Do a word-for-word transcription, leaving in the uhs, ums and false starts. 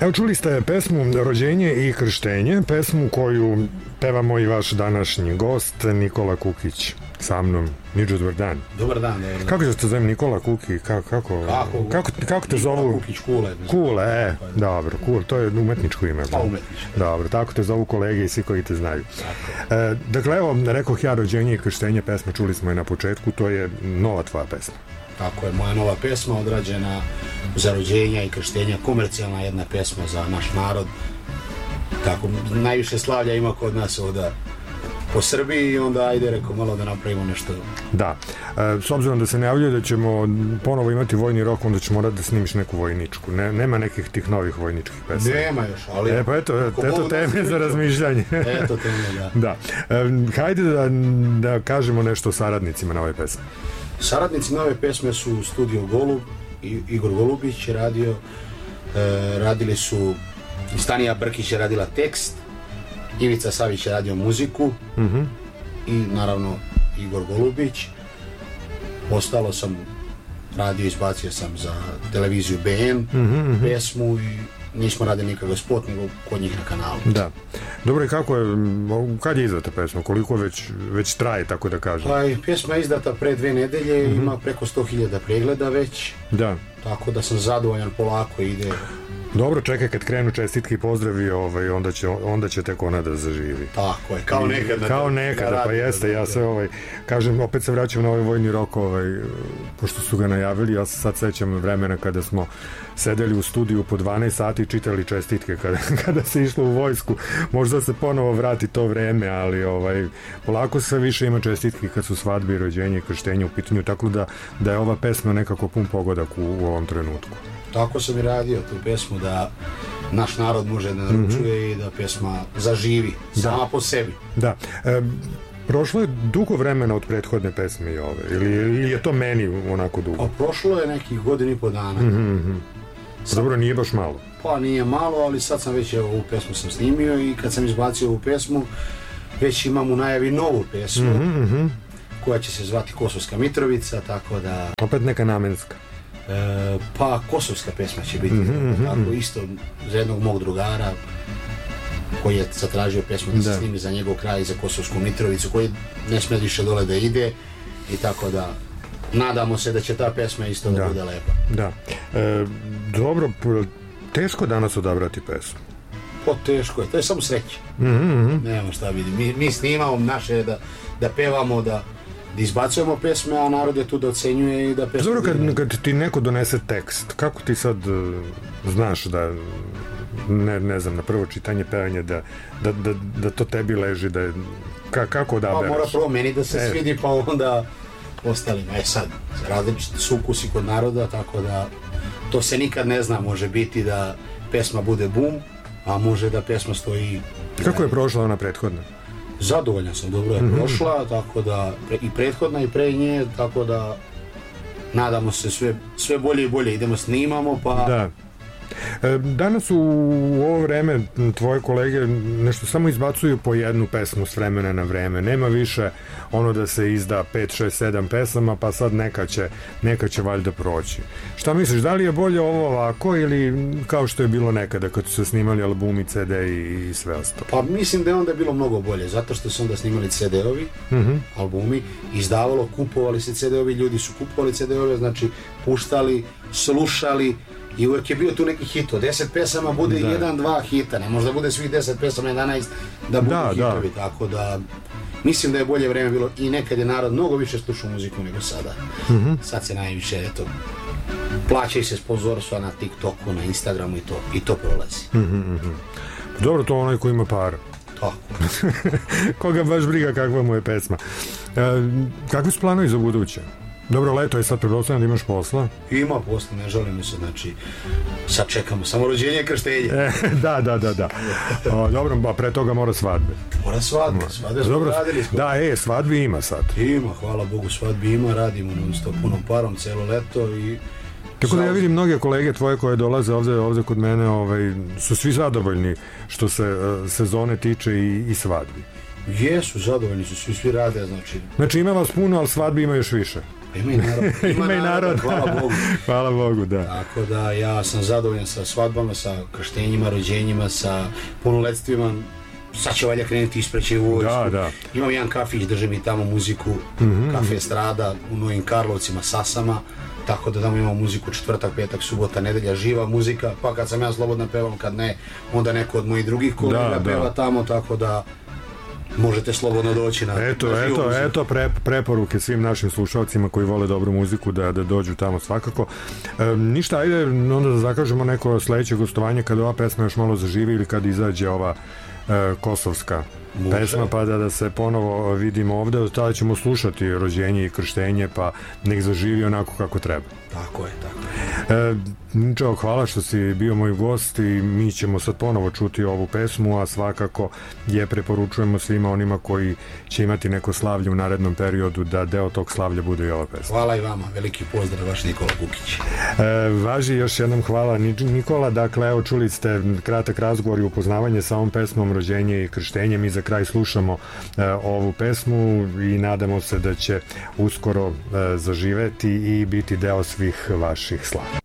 Evo, čuli ste pesmu Rođenje i krštenje, pesmu koju peva moj vaš današnji gost Nikola Kukić. Sa mnom, Midžo, dobar dan. Dobar dan. Dobar dan. Kako se te zove, Nikola Kuki? Kako, kako, kako, kako, kako te Nikola zovu? Kukić, Kule. Kule, e, dobro, Kule, to je umetničko ime. Pa umetničko. Dobro, tako te zovu kolege i svi koji te znaju. E, dakle, evo, rekoh ja Rođenje i krštenje, pesma, čuli smo je na početku, to je nova tvoja pesma. Tako je, moja nova pesma odrađena za rođenja i krštenja, komercijalna jedna pesma za naš narod. Tako, najviše slavlja ima kod nas ovdje po Srbiji i onda ajde, rekao, malo da napravimo nešto. Da, e, s obzirom da se najavljuje da ćemo ponovo imati vojni rok, onda ćemo morati da snimiš neku vojničku. Ne, nema nekih tih novih vojničkih pesama. Nema još, ali... E, pa eto, eto teme za razmišljanje. Eto teme, da. Da. E, hajde da, da kažemo nešto o saradnicima na ovoj pesmi. Saradnici nove pesme su Studio Golub, Igor Golubić je radio, e, radili su, Stanija Brkić je radila tekst, Ivica Savić je radio muziku, mm-hmm. i naravno Igor Golubić. Ostalo sam radio, izbacio sam za televiziju B N mm-hmm. pesmu i nismo radili nikakav spot, nego kod njih na kanalu. Da. Dobro, i kako je, kad je izdata pesma? Koliko već, već traje, tako da kažem? Pa, pjesma je izdata pre dve nedelje, mm-hmm. ima preko sto hiljada pregleda već. Da. Tako da sam zadovoljan, polako ide. Dobro, čekaj, kad krenu čestitke i pozdravi, ovaj, onda, će, onda će tek ona da zaživi. Tako je, kao nekada. Kao nekada, pa jeste, ja se, ovaj, kažem, opet se vraćam na ovaj vojni rok, ovaj, pošto su ga najavili, ja se sad sećam vremena kada smo sedeli u studiju po dvanaest sati i čitali čestitke kada, kada se išlo u vojsku. Možda se ponovo vrati to vreme, ali ovaj, polako sve više ima čestitke kad su svadbe, rođenje i krštenje u pitanju, tako da, da je ova pesma nekako pun pogodak u, u ovom trenutku. Tako sam i radio tu pesmu da naš narod može da naručuje mm-hmm. i da pesma zaživi sama da. Po sebi. Da. E, prošlo je dugo vremena od prethodne pesme i ove, ili, ili je to meni onako dugo? A prošlo je nekih godin i po dana. Mm-hmm. Sad, dobro, nije baš malo. Pa nije malo, ali sad sam već evo, ovu pesmu sam snimio i kad sam izbacio ovu pesmu, već imam u najavi novu pesmu mm-hmm. koja će se zvati Kosovska Mitrovica, tako da... Opet neka namenska. E, pa kosovska pesma će biti, mm-hmm. tako isto za jednog mog drugara koji je zatražio pesmu da, da se snimi za njegov kraj i za Kosovsku Mitrovicu, koji ne sme više dole da ide i tako da nadamo se da će ta pesma isto da, da bude lepa. Da. E, dobro, teško danas odabrati pesmu. Po teško je, to je samo sreće. Mm-hmm. Nema šta vidi, mi, mi snimamo naše da, da pevamo, da da izbacujemo pesme, a narod je tu da ocenjuje i da pesme... Dobro, kad, kad ti neko donese tekst, kako ti sad uh, znaš da, ne, ne znam, na prvo čitanje, pevanje, da, da, da, da to tebi leži, da je, ka, kako odabereš? Pa mora prvo meni da se e. svidi, pa onda ostalima. E sad, različiti su ukusi kod naroda, tako da to se nikad ne zna, može biti da pesma bude bum, a može da pesma stoji... Kako je prošla ona prethodna? Zadovoljan sam, dobro je mm-hmm. prošla, tako da pre, i prethodna i pre nje, tako da nadamo se sve, sve bolje i bolje, idemo snimamo, pa... Da. Danas u ovo vreme tvoje kolege nešto samo izbacuju po jednu pesmu s vremena na vreme. Nema više ono da se izda pet, šest, sedam pesama, pa sad neka će, neka će valjda proći. Šta misliš, da li je bolje ovo ovako ili kao što je bilo nekada kad su se snimali albumi, ce de i, i sve ostalo? Pa mislim da je onda bilo mnogo bolje, zato što su onda snimali ce de-ovi, mm-hmm. albumi, izdavalo, kupovali se ce de-ovi, ljudi su kupovali ce de-ove, znači puštali, slušali, i uvijek je bio tu neki hit, od deset pesama bude da. jedan, dva hita, ne možda bude svih deset pesama, jedanaest da budu da, hitovi, da. Tako da mislim da je bolje vreme bilo i nekad je narod mnogo više slušao muziku nego sada. Mm-hmm. Sad se najviše, eto, plaćaju se sponzorstva na TikToku, na Instagramu i to, i to prolazi. Mm-hmm. Dobro, to onaj ko ima para. Tako. Koga baš briga kakva mu je pesma. E, kakvi su planovi za buduće? Dobro, leto je sad predostavljeno da imaš posla. Ima posla, ne žalimo se, znači sad čekamo samo rođenje i krštenje. E, da, da, da, da. O, dobro, a pre toga mora svadbe. Mora svadbe, svadbe smo radili. Da, e, svadbi ima sad. Ima, hvala Bogu, svadbi ima, radimo non stop punom parom celo leto i... Tako da ja vidim mnoge kolege tvoje koje dolaze ovdje, ovdje kod mene, ovaj, su svi zadovoljni što se uh, sezone tiče i, i svadbi. Jesu, zadovoljni su, svi, svi rade, znači... Znači ima vas puno, ali svadbi ima još više. Ima i narod. Ima, Ima i narod. Hvala Bogu. Hvala Bogu, da. Tako da ja sam zadovoljan sa svadbama, sa krštenjima, rođenjima, sa punoletstvima. Sad će valja krenuti ispreće u vojsku. Da, da. Imam jedan kafić, držim i tamo muziku, mm-hmm. kafe Strada u Novim Karlovcima, Sasama. Tako da tamo imamo muziku četvrtak, petak, subota, nedelja, živa muzika. Pa kad sam ja slobodno pevam, kad ne, onda neko od mojih drugih kolega da, peva da. tamo, tako da možete slobodno doći na, eto, na eto, eto pre, preporuke svim našim slušalcima koji vole dobru muziku da, da dođu tamo svakako. E, ništa, ajde onda da zakažemo neko sledeće gostovanje kada ova pesma još malo zaživi ili kad izađe ova e, kosovska Može. pesma, pa da, da se ponovo vidimo ovde, tada ćemo slušati rođenje i krštenje, pa nek zaživi onako kako treba. Tako je, tako je. E, Čao, hvala što si bio moj gost i mi ćemo sad ponovo čuti ovu pesmu, a svakako je preporučujemo svima onima koji će imati neko slavlje u narednom periodu da deo tog slavlja bude i ova pesma. Hvala i vama, veliki pozdrav, vaš Nikola Kukić. E, važi još jednom hvala Nikola, dakle evo čuli ste kratak razgovor i upoznavanje sa ovom pesmom Rođenje i krštenje. Mi za kraj slušamo e, ovu pesmu i nadamo se da će uskoro e, zaživeti i biti deo svih vaših slava.